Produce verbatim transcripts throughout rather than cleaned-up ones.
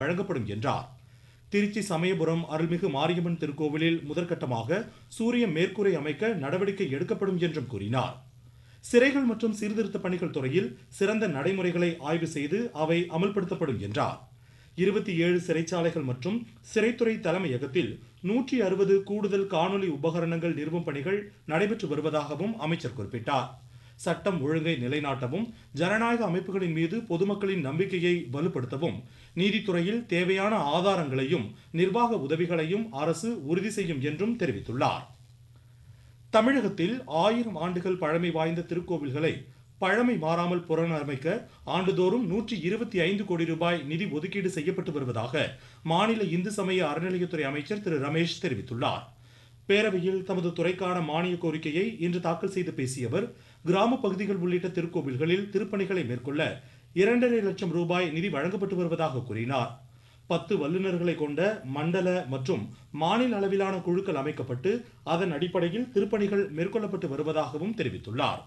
வழங்கப்படும் என்றார். திருச்சி சமயபுரம் அருள்மிகு மாரியம்மன் திருக்கோவிலில் முதற்கட்டமாக சூரிய மேற்கூரை அமைக்க நடவடிக்கை எடுக்கப்படும் என்றும் கூறினார். சிறைகள் மற்றும் சீர்திருத்த பணிகள் துறையில் சிறந்த நடைமுறைகளை ஆய்வு செய்து அவை அமல்படுத்தப்படும் என்றார். இருபத்தி ஏழு சிறைச்சாலைகள் மற்றும் சிறைத்துறை தலைமையகத்தில் நூற்றி அறுபது கூடுதல் காணொலி உபகரணங்கள் நிறுவும் பணிகள் நடைபெற்று வருவதாகவும் அமைச்சர் குறிப்பிட்டார். சட்டம் ஒழுங்கை நிலைநாட்டவும் ஜனநாயக அமைப்புகளின் மீது பொதுமக்களின் நம்பிக்கையை வலுப்படுத்தவும் நீதித்துறையில் தேவையான ஆதாரங்களையும் நிர்வாக உதவிகளையும் அரசு உறுதி செய்யும் என்றும் தெரிவித்துள்ளார். தமிழகத்தில் ஆயிரம் ஆண்டுகள் பழமை வாய்ந்த திருக்கோவில்களை பழமை மாறாமல் புனரமைக்க ஆண்டுதோறும் நூற்றி இருபத்தி ஐந்து கோடி ரூபாய் நிதி ஒதுக்கீடு செய்யப்பட்டு வருவதாக மாநில இந்து சமய அறநிலையத்துறை அமைச்சர் திரு ரமேஷ் தெரிவித்துள்ளார். பேரவையில் தமது துறைக்கான மானிய கோரிக்கையை இன்று தாக்கல் செய்து பேசிய அவர், கிராம பகுதிகள் உள்ளிட்ட திருக்கோவில்களில் திருப்பணிகளை மேற்கொள்ள இரண்டரை லட்சம் ரூபாய் நிதி வழங்கப்பட்டு வருவதாக கூறினார். பத்து வல்லுநர்களை கொண்ட மண்டல மற்றும் மாநில அளவிலான குழுக்கள் அமைக்கப்பட்டு அதன் அடிப்படையில் திருப்பணிகள் மேற்கொள்ளப்பட்டு வருவதாகவும் தெரிவித்துள்ளார்.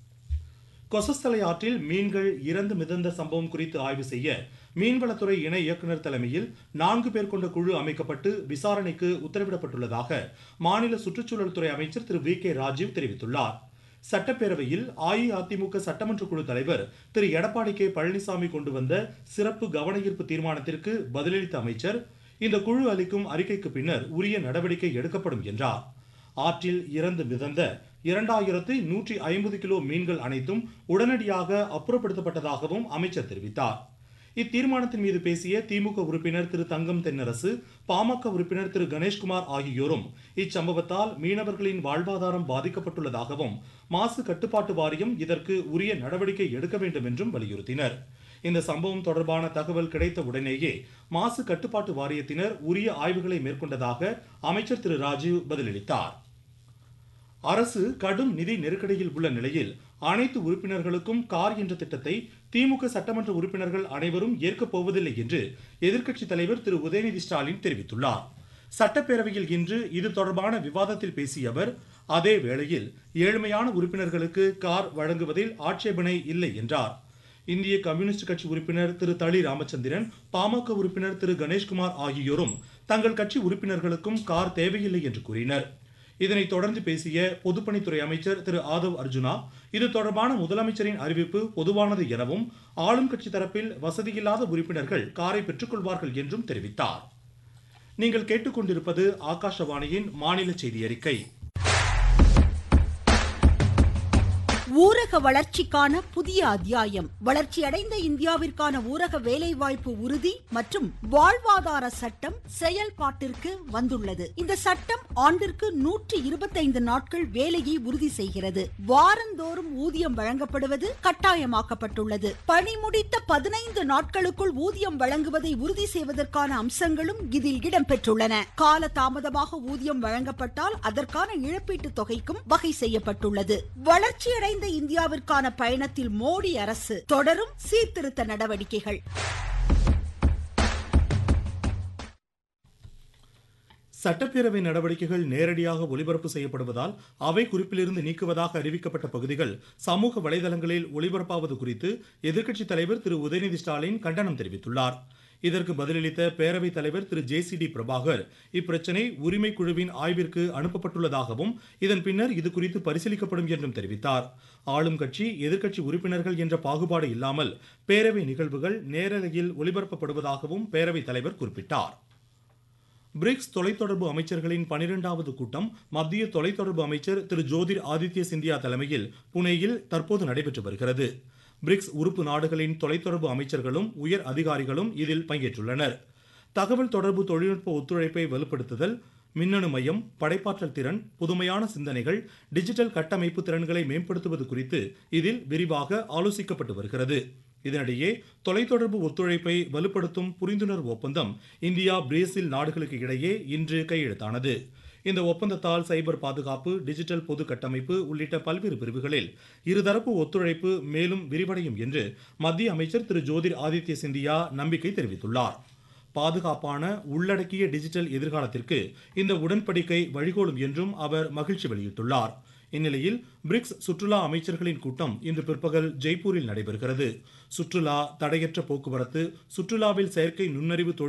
கொசஸ்தலை ஆற்றில் மீன்கள் இறந்து மிதந்த சம்பவம் குறித்து ஆய்வு செய்ய மீன்வளத்துறை இணை இயக்குநர் தலைமையில் நான்கு பேர் கொண்ட குழு அமைக்கப்பட்டு விசாரணைக்கு உத்தரவிடப்பட்டுள்ளதாக மாநில சுற்றுச்சூழல் துறை அமைச்சர் திரு வி கே ராஜீவ் தெரிவித்துள்ளார். சட்டப்பேரவையில் அஇஅதிமுக சட்டமன்ற குழு தலைவர் திரு எடப்பாடி கே பழனிசாமி கொண்டு வந்த சிறப்பு கவன ஈர்ப்பு தீர்மானத்திற்கு பதிலளித்த அமைச்சர், இந்த குழு அளிக்கும் அறிக்கைக்கு பின்னர் உரிய நடவடிக்கை எடுக்கப்படும் என்றார். ஆற்றில் இறந்து மிதந்த இரண்டாயிரத்து நூற்றி ஐம்பது கிலோ மீன்கள் அனைத்தும் உடனடியாக அப்புறப்படுத்தப்பட்டதாகவும் அமைச்சர் தெரிவித்தார். இத்தீர்மானத்தின் மீது பேசிய திமுக உறுப்பினர் திரு தங்கம் தென்னரசு, பாமக உறுப்பினர் திரு கணேஷ்குமார் ஆகியோரும் இச்சம்பவத்தால் மீனவர்களின் வாழ்வாதாரம் பாதிக்கப்பட்டுள்ளதாகவும் மாசு கட்டுப்பாட்டு வாரியம் இதற்கு உரிய நடவடிக்கை எடுக்க வேண்டும் என்றும் வலியுறுத்தினர். இந்த சம்பவம் தொடர்பான தகவல் கிடைத்த உடனேயே மாசு கட்டுப்பாட்டு வாரியத்தினர் உரிய ஆய்வுகளை மேற்கொண்டதாக அமைச்சர் திரு ராஜீவ் பதிலளித்தார். அரசு கடும் நிதி நெருக்கடியில் உள்ள நிலையில் அனைத்து உறுப்பினர்களுக்கும் கார் என்ற திட்டத்தை திமுக சட்டமன்ற உறுப்பினர்கள் அனைவரும் ஏற்கப் போவதில்லை என்று எதிர்க்கட்சித் தலைவர் திரு உதயநிதி ஸ்டாலின் தெரிவித்துள்ளார். சட்டப்பேரவையில் இன்று இது தொடர்பான விவாதத்தில் பேசிய அவர், அதே வேளையில் ஏழ்மையான உறுப்பினர்களுக்கு கார் வழங்குவதில் ஆட்சேபனை இல்லை என்றார். இந்திய கம்யூனிஸ்ட் கட்சி உறுப்பினர் திரு தளி ராமச்சந்திரன், பாமக உறுப்பினர் திரு கணேஷ்குமார் ஆகியோரும் தங்கள் கட்சி உறுப்பினர்களுக்கும் கார் தேவையில்லை என்று கூறினர். இதனைத் தொடர்ந்து பேசிய பொதுப்பணித்துறை அமைச்சர் திரு ஆதவ் அர்ஜுனா, இது தொடர்பான முதலமைச்சரின் அறிவிப்பு பொதுவானது எனவும் ஆளும் கட்சி தரப்பில் வசதியில்லாத உறுப்பினர்கள் காரை பெற்றுக் கொள்வார்கள் என்றும் தெரிவித்தார். நீங்கள் கேட்டுக்கொண்டிருப்பது ஆகாஷவாணியின் மாநில செய்தி அறிக்கை. ஊரக வளர்ச்சிக்கான புதிய அத்தியாயம். வளர்ச்சியடைந்த இந்தியாவிற்கான ஊரக வேலைவாய்ப்பு உறுதி மற்றும் வாழ்வாதார சட்டம் செயல்பாட்டிற்கு வந்துள்ளது. இந்த சட்டம் ஆண்டிற்கு நூற்றி இருபத்தைந்து நாட்கள் வேலையை உறுதி செய்கிறது. வாரந்தோறும் ஊதியம் வழங்கப்படுவது கட்டாயமாக்கப்பட்டுள்ளது. பணி முடித்த பதினைந்து நாட்களுக்குள் ஊதியம் வழங்குவதை உறுதி செய்வதற்கான அம்சங்களும் இதில் இடம்பெற்றுள்ளன. கால தாமதமாக ஊதியம் வழங்கப்பட்டால் அதற்கான இழப்பீட்டுத் தொகைக்கும் வகை செய்யப்பட்டுள்ளது. வளர்ச்சியடைந்த இந்தியாவிற்கான பயணத்தில் மோடி அரசு தொடரும் சீர்திருத்த நடவடிக்கைகள். சட்டப்பேரவை நடவடிக்கைகள் நேரடியாக ஒளிபரப்பு செய்யப்படுவதால் அவை குறிப்பிலிருந்து நீக்குவதாக அறிவிக்கப்பட்ட பகுதிகள் சமூக வலைதளங்களில் ஒளிபரப்பாவது குறித்து எதிர்க்கட்சித் தலைவர் திரு உதயநிதி ஸ்டாலின் கண்டனம் தெரிவித்துள்ளார். இதற்கு பதிலளித்த பேரவைத் தலைவர் திரு ஜே சி டி பிரபாகர், இப்பிரச்சனை உரிமை குழுவின் ஆய்விற்கு அனுப்பப்பட்டுள்ளதாகவும் இதன் பின்னர் இது குறித்து பரிசீலிக்கப்படும் என்றும் தெரிவித்தார். ஆளும் கட்சி எதிர்க்கட்சி உறுப்பினர்கள் என்ற பாகுபாடு இல்லாமல் பேரவை நிகழ்வுகள் நேரலையில் ஒளிபரப்பப்படுவதாகவும் பேரவைத் தலைவர் குறிப்பிட்டார். பிரிக்ஸ் தொலைத்தொடர்பு அமைச்சர்களின் பனிரெண்டாவது கூட்டம் மத்திய தொலைத்தொடர்பு அமைச்சர் திரு ஜோதிர் ஆதித்ய சிந்தியா தலைமையில் புனேயில் தற்போது நடைபெற்று வருகிறது. பிரிக்ஸ் உறுப்பு நாடுகளின் தொலைத்தொடர்பு அமைச்சர்களும் உயர் அதிகாரிகளும் இதில் பங்கேற்றுள்ளனர். தகவல் தொடர்பு தொழில்நுட்ப ஒத்துழைப்பை வலுப்படுத்துதல், மின்னணு மையம், படைப்பாற்றல் திறன், புதுமையான சிந்தனைகள், டிஜிட்டல் கட்டமைப்பு திறன்களை மேம்படுத்துவது குறித்து இதில் விரிவாக ஆலோசிக்கப்பட்டு வருகிறது. இதனிடையே தொலைத்தொடர்பு ஒத்துழைப்பை வலுப்படுத்தும் புரிந்துணர்வு ஒப்பந்தம் இந்தியா பிரேசில் நாடுகளுக்கு இடையே இன்று கையெழுத்தானது. இந்த ஒப்பந்தத்தால் சைபர் பாதுகாப்பு, டிஜிட்டல் பொது கட்டமைப்பு உள்ளிட்ட பல்வேறு பிரிவுகளில் இருதரப்பு ஒத்துழைப்பு மேலும் விரிவடையும் என்று மத்திய அமைச்சர் திரு ஜோதிர் ஆதித்ய சிந்தியா நம்பிக்கை தெரிவித்துள்ளார். பாதுகாப்பான உள்ளடக்கிய டிஜிட்டல் எதிர்காலத்திற்கு இந்த உடன்படிக்கை வழிகோலும் என்றும் அவர் மகிழ்ச்சி வெளியிட்டுள்ளார். இந்நிலையில் பிரிக்ஸ் சுற்றுலா அமைச்சர்களின் கூட்டம் இன்று பிற்பகல் ஜெய்ப்பூரில் நடைபெறுகிறது. சுற்றுலா, தடையற்ற போக்குவரத்து, சுற்றுலாவில் செயற்கை நுண்ணறிவு